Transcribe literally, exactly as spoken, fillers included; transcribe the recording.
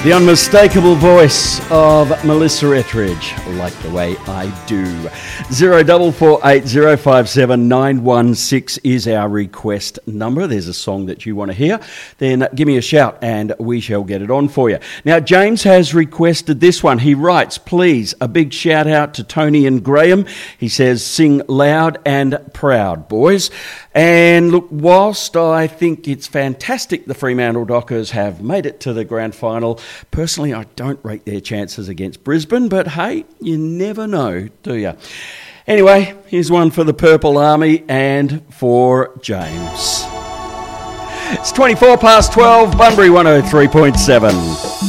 The unmistakable voice of Melissa Etheridge, Like the Way I Do. Zero double four eight zero five seven nine one six is our request number. There's a song that you want to hear, then give me a shout and we shall get it on for you. Now, James has requested this one. He writes, please, a big shout out to Tony and Graham. He says, sing loud and proud, boys. And look, whilst I think it's fantastic the Fremantle Dockers have made it to the grand final, personally I don't rate their chances against Brisbane, but hey, you never know, do you? Anyway, here's one for the Purple Army and for James. It's twenty-four past twelve, Bunbury one oh three point seven.